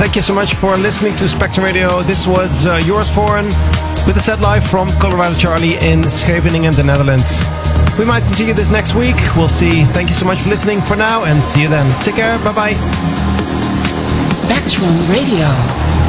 Thank you so much for listening to Spectrum Radio. This was Joris Voorn with a set live from Colorado Charlie in Scheveningen, the Netherlands. We might continue this next week. We'll see. Thank you so much for listening for now, and see you then. Take care. Bye-bye. Spectrum Radio.